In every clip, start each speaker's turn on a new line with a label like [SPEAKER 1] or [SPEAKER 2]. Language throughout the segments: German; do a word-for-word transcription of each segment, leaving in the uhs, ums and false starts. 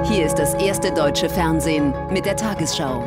[SPEAKER 1] Hier ist das erste deutsche Fernsehen mit der Tagesschau.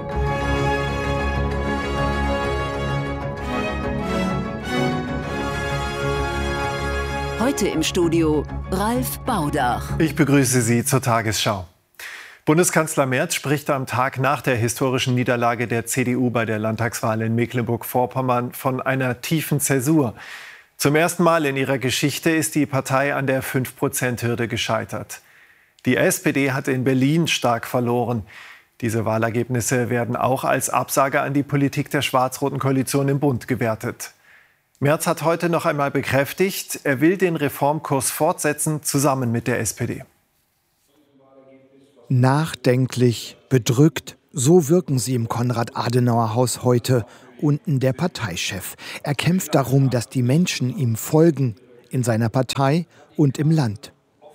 [SPEAKER 1] Heute im Studio Ralf Baudach.
[SPEAKER 2] Ich begrüße Sie zur Tagesschau. Bundeskanzler Merz spricht am Tag nach der historischen Niederlage der C D U bei der Landtagswahl in Mecklenburg-Vorpommern von einer tiefen Zäsur. Zum ersten Mal in ihrer Geschichte ist die Partei an der fünf Prozent Hürde gescheitert. Die S P D hat in Berlin stark verloren. Diese Wahlergebnisse werden auch als Absage an die Politik der schwarz-roten Koalition im Bund gewertet. Merz hat heute noch einmal bekräftigt, er will den Reformkurs fortsetzen, zusammen mit der S P D.
[SPEAKER 3] Nachdenklich, bedrückt, so wirken sie im Konrad-Adenauer-Haus heute. Unten der Parteichef. Er kämpft darum, dass die Menschen ihm folgen, in seiner Partei und im Land.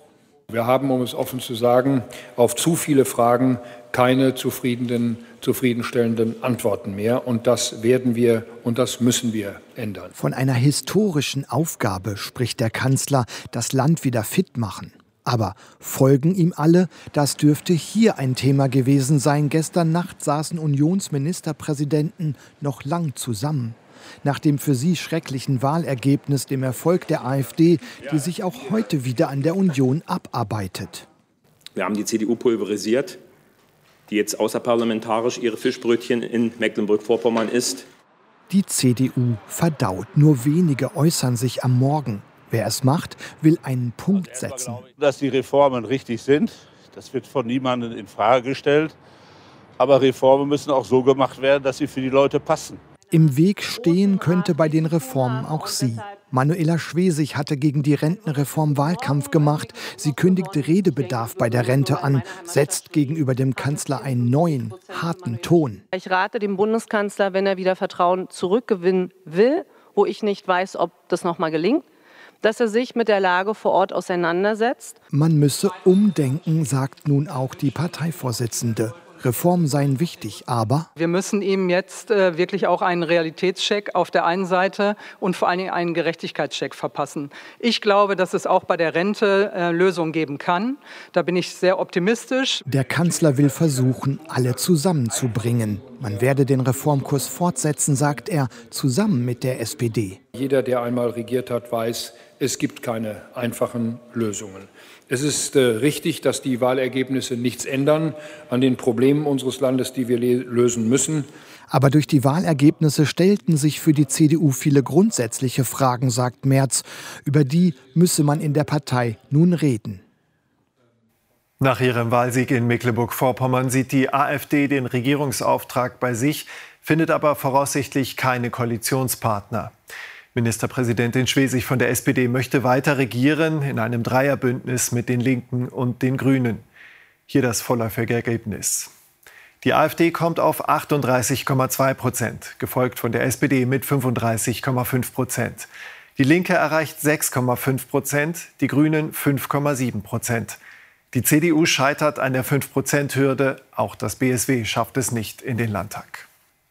[SPEAKER 4] Wir haben, um es offen zu sagen, auf zu viele Fragen keine zufriedenen, zufriedenstellenden Antworten mehr. Und das werden wir und das müssen wir ändern.
[SPEAKER 3] Von einer historischen Aufgabe spricht der Kanzler, das Land wieder fit machen. Aber folgen ihm alle? Das dürfte hier ein Thema gewesen sein. Gestern Nacht saßen Unionsministerpräsidenten noch lang zusammen. Nach dem für sie schrecklichen Wahlergebnis, dem Erfolg der AfD, die sich auch heute wieder an der Union abarbeitet.
[SPEAKER 5] Wir haben die C D U pulverisiert, die jetzt außerparlamentarisch ihre Fischbrötchen in Mecklenburg-Vorpommern isst.
[SPEAKER 3] Die C D U verdaut. Nur wenige äußern sich am Morgen. Wer es macht, will einen Punkt setzen.
[SPEAKER 6] Dass die Reformen richtig sind, das wird von niemandem in Frage gestellt. Aber Reformen müssen auch so gemacht werden, dass sie für die Leute passen.
[SPEAKER 3] Im Weg stehen könnte bei den Reformen auch sie. Manuela Schwesig hatte gegen die Rentenreform Wahlkampf gemacht. Sie kündigte Redebedarf bei der Rente an, setzt gegenüber dem Kanzler einen neuen, harten Ton.
[SPEAKER 7] Ich rate dem Bundeskanzler, wenn er wieder Vertrauen zurückgewinnen will, wo ich nicht weiß, ob das noch mal gelingt, dass er sich mit der Lage vor Ort auseinandersetzt.
[SPEAKER 3] Man müsse umdenken, sagt nun auch die Parteivorsitzende. Reformen seien wichtig, aber
[SPEAKER 8] wir müssen ihm jetzt äh, wirklich auch einen Realitätscheck auf der einen Seite und vor allen Dingen einen Gerechtigkeitscheck verpassen. Ich glaube, dass es auch bei der Rente äh, Lösungen geben kann. Da bin ich sehr optimistisch.
[SPEAKER 3] Der Kanzler will versuchen, alle zusammenzubringen. Man werde den Reformkurs fortsetzen, sagt er, zusammen mit der S P D.
[SPEAKER 4] Jeder, der einmal regiert hat, weiß, es gibt keine einfachen Lösungen. Es ist äh, richtig, dass die Wahlergebnisse nichts ändern an den Problemen unseres Landes, die wir lösen müssen.
[SPEAKER 3] Aber durch die Wahlergebnisse stellten sich für die C D U viele grundsätzliche Fragen, sagt Merz. Über die müsse man in der Partei nun reden.
[SPEAKER 2] Nach ihrem Wahlsieg in Mecklenburg-Vorpommern sieht die AfD den Regierungsauftrag bei sich, findet aber voraussichtlich keine Koalitionspartner. Ministerpräsidentin Schwesig von der S P D möchte weiter regieren in einem Dreierbündnis mit den Linken und den Grünen. Hier das vorläufige Ergebnis. Die AfD kommt auf achtunddreißig Komma zwei Prozent, gefolgt von der S P D mit fünfunddreißig Komma fünf Prozent. Die Linke erreicht sechs Komma fünf Prozent, die Grünen fünf Komma sieben Prozent. Die C D U scheitert an der fünf Prozent Hürde, auch das B S W schafft es nicht in den Landtag.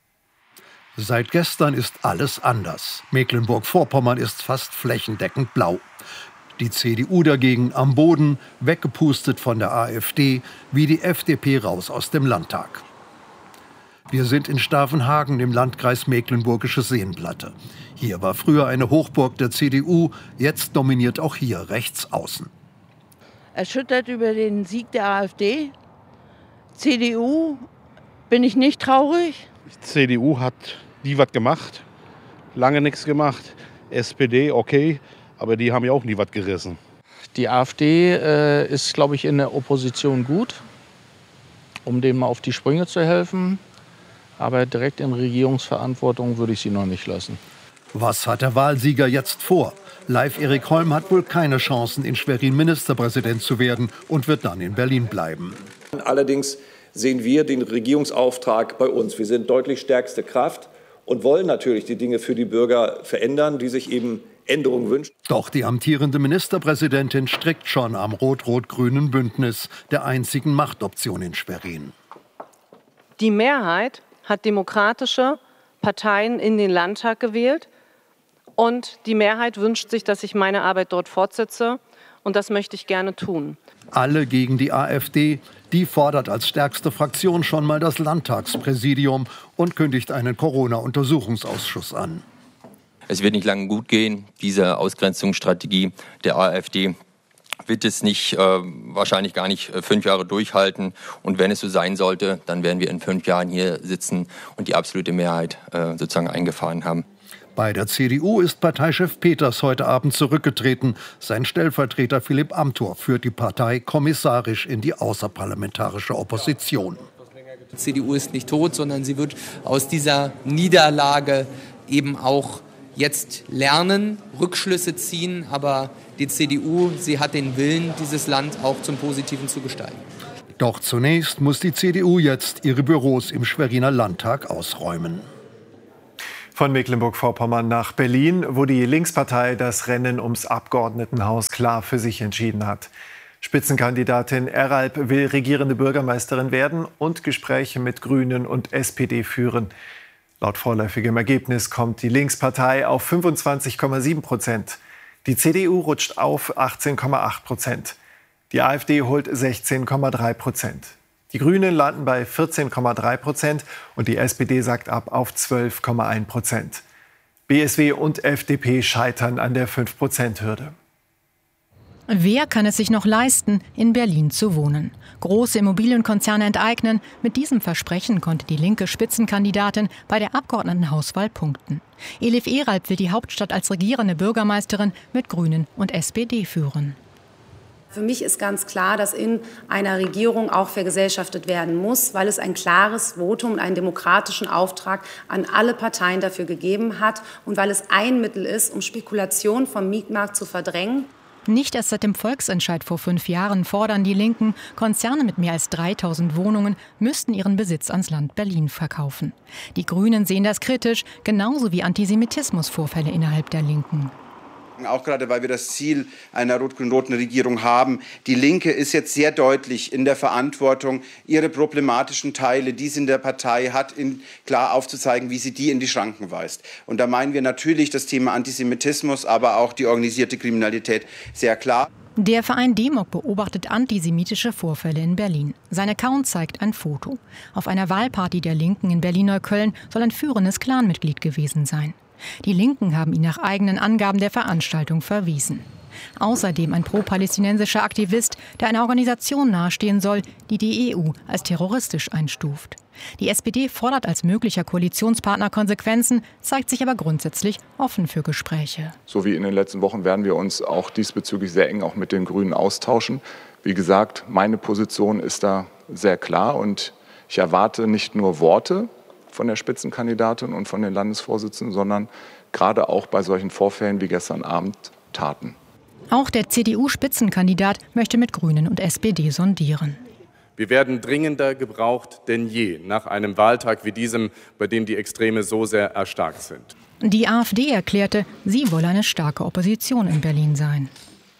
[SPEAKER 9] Seit gestern ist alles anders. Mecklenburg-Vorpommern ist fast flächendeckend blau. Die C D U dagegen am Boden, weggepustet von der AfD, wie die F D P raus aus dem Landtag. Wir sind in Stavenhagen im Landkreis Mecklenburgische Seenplatte. Hier war früher eine Hochburg der C D U, jetzt dominiert auch hier rechts außen.
[SPEAKER 10] Erschüttert über den Sieg der AfD. C D U bin ich nicht traurig.
[SPEAKER 11] Die C D U hat nie was gemacht, lange nichts gemacht. S P D, okay, aber die haben ja auch nie was gerissen.
[SPEAKER 12] Die AfD äh, ist, glaube ich, in der Opposition gut, um denen mal auf die Sprünge zu helfen. Aber direkt in Regierungsverantwortung würde ich sie noch nicht lassen.
[SPEAKER 9] Was hat der Wahlsieger jetzt vor? Live Erik Holm hat wohl keine Chancen, in Schwerin Ministerpräsident zu werden und wird dann in Berlin bleiben.
[SPEAKER 13] Allerdings sehen wir den Regierungsauftrag bei uns. Wir sind deutlich stärkste Kraft und wollen natürlich die Dinge für die Bürger verändern, die sich eben Änderungen wünschen.
[SPEAKER 9] Doch die amtierende Ministerpräsidentin strickt schon am rot-rot-grünen Bündnis, der einzigen Machtoption in Schwerin.
[SPEAKER 7] Die Mehrheit hat demokratische Parteien in den Landtag gewählt. Und die Mehrheit wünscht sich, dass ich meine Arbeit dort fortsetze. Und das möchte ich gerne tun.
[SPEAKER 9] Alle gegen die AfD. Die fordert als stärkste Fraktion schon mal das Landtagspräsidium und kündigt einen Corona-Untersuchungsausschuss an.
[SPEAKER 14] Es wird nicht lange gut gehen. Diese Ausgrenzungsstrategie der AfD wird es nicht, äh, wahrscheinlich gar nicht äh, fünf Jahre durchhalten. Und wenn es so sein sollte, dann werden wir in fünf Jahren hier sitzen und die absolute Mehrheit äh, sozusagen eingefahren haben.
[SPEAKER 9] Bei der C D U ist Parteichef Peters heute Abend zurückgetreten. Sein Stellvertreter Philipp Amthor führt die Partei kommissarisch in die außerparlamentarische Opposition.
[SPEAKER 15] Die C D U ist nicht tot, sondern sie wird aus dieser Niederlage eben auch jetzt lernen, Rückschlüsse ziehen. Aber die C D U, sie hat den Willen, dieses Land auch zum Positiven zu gestalten.
[SPEAKER 9] Doch zunächst muss die C D U jetzt ihre Büros im Schweriner Landtag ausräumen.
[SPEAKER 2] Von Mecklenburg-Vorpommern nach Berlin, wo die Linkspartei das Rennen ums Abgeordnetenhaus klar für sich entschieden hat. Spitzenkandidatin Eralp will regierende Bürgermeisterin werden und Gespräche mit Grünen und S P D führen. Laut vorläufigem Ergebnis kommt die Linkspartei auf fünfundzwanzig Komma sieben Prozent. Die C D U rutscht auf achtzehn Komma acht Prozent. Die AfD holt sechzehn Komma drei Prozent. Die Grünen landen bei vierzehn Komma drei Prozent und die S P D sackt ab auf zwölf Komma eins Prozent. B S W und F D P scheitern an der fünf Prozent Hürde.
[SPEAKER 16] Wer kann es sich noch leisten, in Berlin zu wohnen? Große Immobilienkonzerne enteignen. Mit diesem Versprechen konnte die linke Spitzenkandidatin bei der Abgeordnetenhauswahl punkten. Elif Eralp will die Hauptstadt als regierende Bürgermeisterin mit Grünen und S P D führen.
[SPEAKER 17] Für mich ist ganz klar, dass in einer Regierung auch vergesellschaftet werden muss, weil es ein klares Votum und einen demokratischen Auftrag an alle Parteien dafür gegeben hat und weil es ein Mittel ist, um Spekulation vom Mietmarkt zu verdrängen.
[SPEAKER 16] Nicht erst seit dem Volksentscheid vor fünf Jahren fordern die Linken, Konzerne mit mehr als dreitausend Wohnungen müssten ihren Besitz ans Land Berlin verkaufen. Die Grünen sehen das kritisch, genauso wie Antisemitismusvorfälle innerhalb der Linken.
[SPEAKER 18] Auch gerade, weil wir das Ziel einer rot-grün-roten Regierung haben. Die Linke ist jetzt sehr deutlich in der Verantwortung, ihre problematischen Teile, die sie in der Partei hat, in, klar aufzuzeigen, wie sie die in die Schranken weist. Und da meinen wir natürlich das Thema Antisemitismus, aber auch die organisierte Kriminalität sehr klar.
[SPEAKER 16] Der Verein Demok beobachtet antisemitische Vorfälle in Berlin. Sein Account zeigt ein Foto. Auf einer Wahlparty der Linken in Berlin-Neukölln soll ein führendes Clanmitglied gewesen sein. Die Linken haben ihn nach eigenen Angaben der Veranstaltung verwiesen. Außerdem ein pro-palästinensischer Aktivist, der einer Organisation nahestehen soll, die die E U als terroristisch einstuft. Die S P D fordert als möglicher Koalitionspartner Konsequenzen, zeigt sich aber grundsätzlich offen für Gespräche.
[SPEAKER 19] So wie in den letzten Wochen werden wir uns auch diesbezüglich sehr eng auch mit den Grünen austauschen. Wie gesagt, meine Position ist da sehr klar und ich erwarte nicht nur Worte von der Spitzenkandidatin und von den Landesvorsitzenden, sondern gerade auch bei solchen Vorfällen wie gestern Abend Taten.
[SPEAKER 16] Auch der C D U-Spitzenkandidat möchte mit Grünen und S P D sondieren.
[SPEAKER 20] Wir werden dringender gebraucht denn je nach einem Wahltag wie diesem, bei dem die Extreme so sehr erstarkt sind.
[SPEAKER 16] Die AfD erklärte, sie wolle eine starke Opposition in Berlin sein.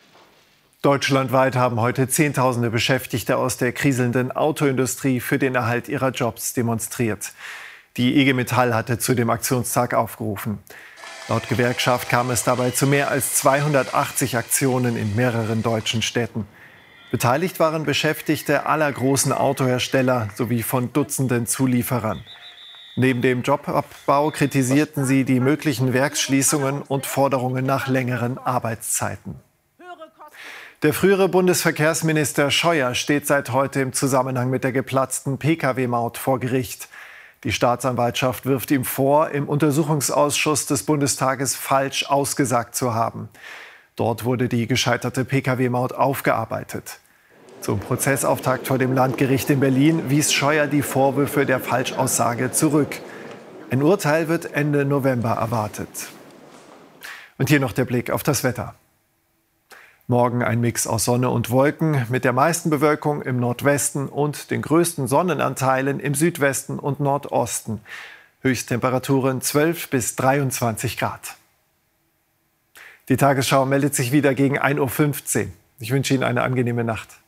[SPEAKER 2] Deutschlandweit haben heute Zehntausende Beschäftigte aus der kriselnden Autoindustrie für den Erhalt ihrer Jobs demonstriert. Die I G Metall hatte zu dem Aktionstag aufgerufen. Laut Gewerkschaft kam es dabei zu mehr als zweihundertachtzig Aktionen in mehreren deutschen Städten. Beteiligt waren Beschäftigte aller großen Autohersteller sowie von Dutzenden Zulieferern. Neben dem Jobabbau kritisierten sie die möglichen Werksschließungen und Forderungen nach längeren Arbeitszeiten. Der frühere Bundesverkehrsminister Scheuer steht seit heute im Zusammenhang mit der geplatzten P K W-Maut vor Gericht. Die Staatsanwaltschaft wirft ihm vor, im Untersuchungsausschuss des Bundestages falsch ausgesagt zu haben. Dort wurde die gescheiterte P K W-Maut aufgearbeitet. Zum Prozessauftakt vor dem Landgericht in Berlin wies Scheuer die Vorwürfe der Falschaussage zurück. Ein Urteil wird Ende November erwartet. Und hier noch der Blick auf das Wetter. Morgen ein Mix aus Sonne und Wolken mit der meisten Bewölkung im Nordwesten und den größten Sonnenanteilen im Südwesten und Nordosten. Höchsttemperaturen zwölf bis dreiundzwanzig Grad. Die Tagesschau meldet sich wieder gegen ein Uhr fünfzehn. Ich wünsche Ihnen eine angenehme Nacht.